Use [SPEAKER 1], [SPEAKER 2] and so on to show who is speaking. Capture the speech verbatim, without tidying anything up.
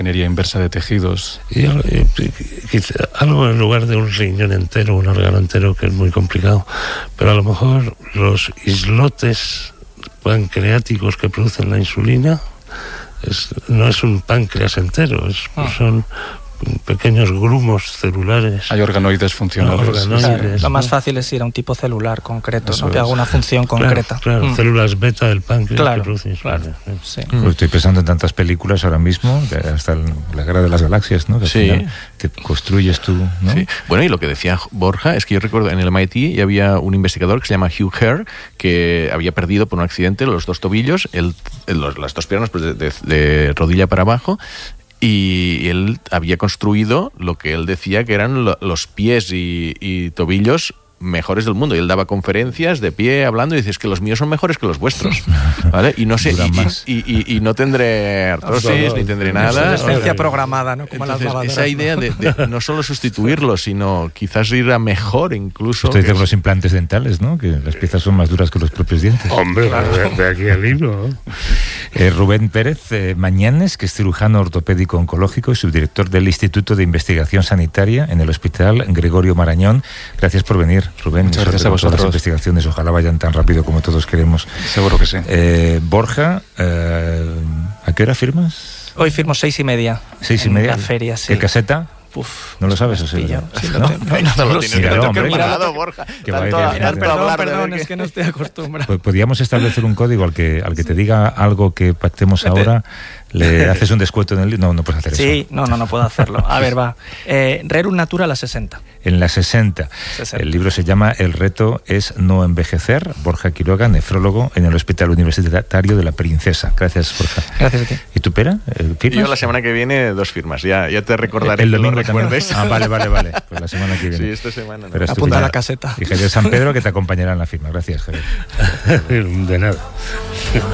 [SPEAKER 1] ingeniería inversa de tejidos.
[SPEAKER 2] Y, y, quizá, algo en lugar de un riñón entero, un órgano entero, que es muy complicado, pero a lo mejor los islotes pancreáticos que producen la insulina es, no es un páncreas entero, es, ah. son pequeños grumos celulares.
[SPEAKER 1] Hay organoides funcionales.
[SPEAKER 3] Organoides, claro, lo más fácil es ir a un tipo celular concreto, ¿no? Que haga una función concreta.
[SPEAKER 2] Claro, claro mm. células beta del páncreas
[SPEAKER 3] claro,
[SPEAKER 2] que producen
[SPEAKER 3] claro, sí.
[SPEAKER 4] Pues estoy pensando en tantas películas ahora mismo, hasta la Guerra de las Galaxias, ¿no? Que
[SPEAKER 5] sí.
[SPEAKER 4] al final te construyes tú, ¿no?
[SPEAKER 5] Sí. Bueno, y lo que decía Borja es que yo recuerdo en el M I T ya había un investigador que se llama Hugh Hare que había perdido por un accidente los dos tobillos, el, el, las dos piernas pues de, de, de rodilla para abajo. Y él había construido lo que él decía que eran lo, los pies y, y tobillos mejores del mundo. Y él daba conferencias de pie hablando y dice, es que los míos son mejores que los vuestros, ¿vale? Y no sé, y, y, y, y no tendré artrosis, no, no, ni tendré nada.
[SPEAKER 3] Obsolescencia programada, ¿no? Como
[SPEAKER 5] Entonces,
[SPEAKER 3] las lavadoras,
[SPEAKER 5] esa idea de, de no solo sustituirlo, sino quizás ir a mejor incluso.
[SPEAKER 4] Usted dice
[SPEAKER 5] es...
[SPEAKER 4] los implantes dentales, ¿no? Que las piezas son más duras que los propios dientes.
[SPEAKER 2] Hombre, claro. de, de aquí al libro, ¿no?
[SPEAKER 4] Eh, Rubén Pérez eh, Mañanes, que es cirujano ortopédico oncológico y subdirector del Instituto de Investigación Sanitaria en el Hospital Gregorio Marañón. Gracias por venir, Rubén.
[SPEAKER 1] Muchas gracias a vosotros.
[SPEAKER 4] Las investigaciones ojalá vayan tan rápido como todos queremos.
[SPEAKER 1] Seguro que sí.
[SPEAKER 4] Eh, Borja, eh, ¿a qué hora firmas?
[SPEAKER 3] Hoy firmo seis y media.
[SPEAKER 4] Seis y media.
[SPEAKER 3] En la feria, sí.
[SPEAKER 4] ¿Qué caseta?
[SPEAKER 3] Uf,
[SPEAKER 4] ¿No lo sabes o sí?
[SPEAKER 3] Sí,
[SPEAKER 4] ¿No?
[SPEAKER 3] lo tengo. No, no,
[SPEAKER 5] no lo tienes que tener preparado, Borja.
[SPEAKER 4] Que
[SPEAKER 5] Tanto
[SPEAKER 4] vaya,
[SPEAKER 5] hablar,
[SPEAKER 3] perdón,
[SPEAKER 5] hablar
[SPEAKER 3] perdón,
[SPEAKER 5] de
[SPEAKER 3] es que no estoy acostumbrado.
[SPEAKER 4] Pues podríamos establecer un código al que al que te diga algo que pactemos ahora, le haces un descuento en el... No, no puedes hacer
[SPEAKER 3] sí,
[SPEAKER 4] eso.
[SPEAKER 3] Sí, no, no, no puedo hacerlo. A ver, va. Eh, Rerum Natura a la sesenta.
[SPEAKER 4] En la sesenta. sesenta. El libro se llama El reto es no envejecer. Borja Quiroga, nefrólogo en el Hospital Universitario de la Princesa. Gracias, Borja.
[SPEAKER 3] Gracias a ti.
[SPEAKER 4] ¿Y tú, Pera? ¿Firmas?
[SPEAKER 5] Yo la semana que viene dos firmas. Ya, ya te recordaré.
[SPEAKER 4] El domingo también. Ah, vale, vale, vale. Pues la semana que viene.
[SPEAKER 5] Sí, esta semana. ¿No?
[SPEAKER 4] Pero
[SPEAKER 3] apunta a la caseta.
[SPEAKER 4] Y Javier San Pedro que te acompañará en la firma. Gracias, Javier.
[SPEAKER 2] De nada.